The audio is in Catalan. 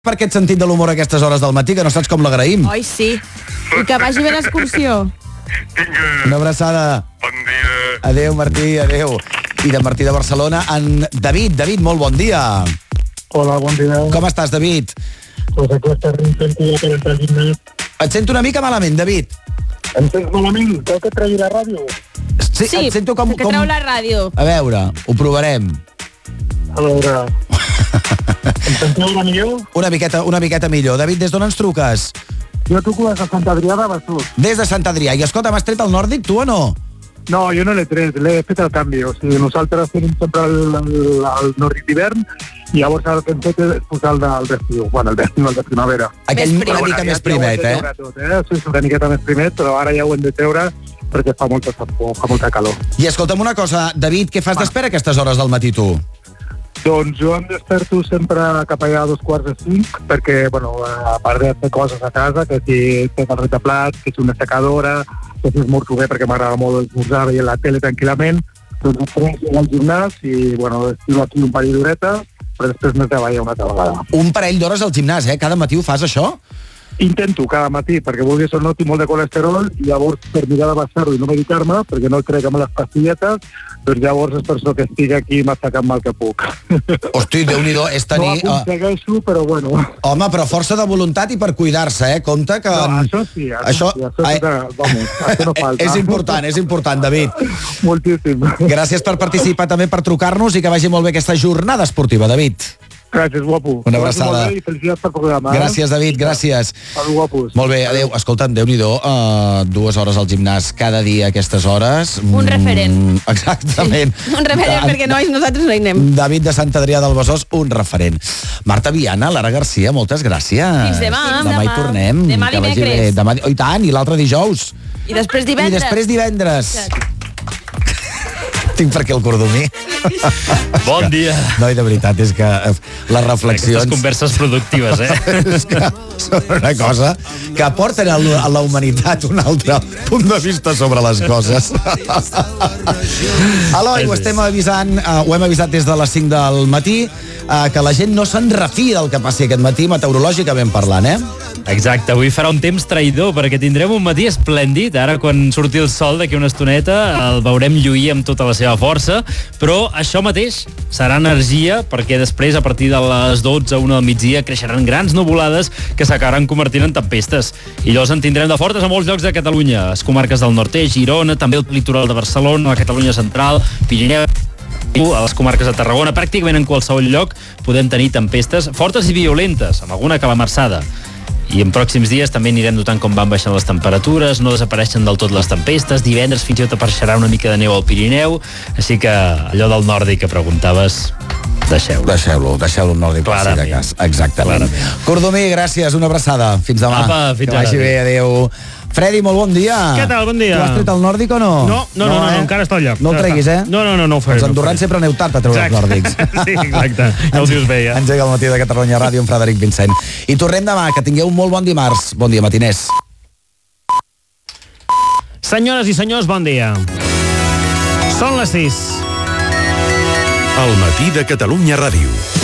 Per aquest sentit de l'humor a aquestes hores del matí, que no saps com l'agraïm. Oi, sí. I que vagi bé l'excursió. Una abraçada. Bon dia. Adéu, Martí, adéu. I de Martí de Barcelona, en David. David, molt bon dia. Hola, bon dia. Com estàs, David? Pues aquí estem intento per entrar al gimnàs. Et sento una mica malament, David. Em sents malament? Cal que tregui la ràdio? Sí, et sento com... que treu la ràdio. A veure, ho provarem. A veure... Em sentiu una millor? Una miqueta millor. David, des d'on ens truques? Jo truco des de Sant Adrià de Besòs. Des de Sant Adrià. I escolta, m'has tret el nòrdic, tu o no? No, jo no l'he tret, l'he fet el canvi. O sigui, nosaltres tenim sempre el nòrdic d'hivern i llavors el que hem fet és posar el d'estiu. Bueno, el d'estiu, el de primavera. Aquell una mica més primet, eh? Sí, una miqueta més primet, però ara ja ho hem de treure perquè fa molta calor. I escolta'm una cosa, David, què fas d'espera a aquestes hores del matí, tu? Doncs jo em desperto sempre cap allà a 4:45 perquè, bueno, a part de fer coses a casa, que si fem el retaplats, que si una secadora, que si esmorzo bé perquè m'agrada molt esmorzar veient la tele tranquil·lament, doncs després llego al gimnàs i, bueno, estimo aquí un parell d'horetes, però després m'he de treballar una altra vegada. Un parell d'hores al gimnàs, eh? Cada matí ho fas, això? Intento cada matí, perquè vulguis o no tinc molt de colesterol i llavors per mirar de baixar-ho i no medicar-me, perquè no crec amb les pastilletes, doncs llavors és per això que estic aquí massacant mal que puc. Hosti, Déu-n'hi-do, és tenir... No aconsegueixo, però bueno. Home, però força de voluntat i per cuidar-se, eh? Compte que... No, això sí, això no falta. És important, David. Moltíssim. Gràcies per participar, també per trucar-nos i que vagi molt bé aquesta jornada esportiva, David. Gràcies, guapo. Una abraçada. I felicitats pel programa. Gràcies, David, gràcies. Adéu, guapos. Molt bé, adéu. Escolta'm, Déu-n'hi-do, 2 hores al gimnàs cada dia a aquestes hores. Un referent. Exactament. Sí. Un referent, perquè nosaltres no hi anem. David de Sant Adrià del Besòs, un referent. Marta Viana, Lara Garcia, moltes gràcies. Fins demà. Demà hi tornem. Demà Que vagi dimecres. bé. Demà, i tant, i l'altre dijous. I després divendres. I després divendres. Tinc per aquí el cordomí. Bon dia. No, i de veritat, és que les reflexions... Aquestes converses productives, és que són una cosa que aporten a la humanitat un altre punt de vista sobre les coses. Eloi, ho estem avisant, ho hem avisat des de les 5 del matí, que la gent no se'n refia del que passi aquest matí, meteorològicament parlant, eh? Exacte, avui farà un temps traïdor perquè tindrem un matí esplèndid. Ara quan surti el sol d'aquí una estoneta el veurem lluir amb tota la seva força, però això mateix serà energia perquè després a partir de les 12 a 1 del migdia creixeran grans nuvolades que s'acabaran convertint en tempestes i llavors en tindrem de fortes a molts llocs de Catalunya, les comarques del nord-est, Girona, també el litoral de Barcelona, la Catalunya central, Pirineu, a les comarques de Tarragona, pràcticament en qualsevol lloc podem tenir tempestes fortes i violentes, amb alguna calamarsada. I en pròxims dies també anirem notant com van baixant les temperatures, no desapareixen del tot les tempestes, divendres fins i tot apareixerà una mica de neu al Pirineu, així que allò del nòrdic que preguntaves, deixeu-lo. Deixeu-lo al nòrdic, per si de cas. Exactament. Clarament. Cordomí, gràcies, una abraçada. Fins demà. Apa, fins que vagi ara. bé, adéu. Freddy, molt bon dia. Què tal, bon dia? Tu has tret el nòrdic o no? No, encara està al lloc. No el treguis, eh? No ho faré. Els andorrans sempre aneu tard per treure els nòrdics. Sí, exacte. Ja ho dius bé, ja. Engega el matí de Catalunya Ràdio amb Frederic Vincent. I tornem demà, que tingueu un molt bon dimarts. Bon dia, matiners. Senyores i senyors, bon dia. Són les 6. El matí de Catalunya Ràdio.